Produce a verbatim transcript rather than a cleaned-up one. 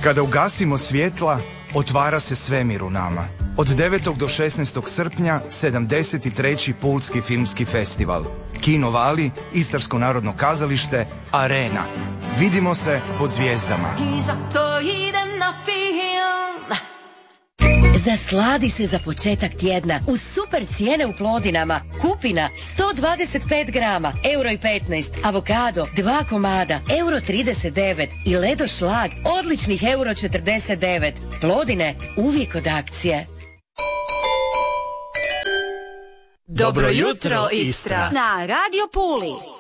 Kada ugasimo svjetla, otvara se svemir u nama. Od devetog do šesnaestog srpnja sedamdeset treći Pulski filmski festival. Kino Vali, Istarsko narodno kazalište, Arena. Vidimo se pod zvijezdama. I zato idem na film. Zasladi se za početak tjedna uz super cijene u Plodinama. Kupina sto dvadeset pet grama, euro i petnaest. Avokado dva komada, euro trideset devet. I Ledo šlag, odličnih euro četrdeset devet. Plodine, uvijek od akcije. Dobro jutro, Istra. Na Radio Puli.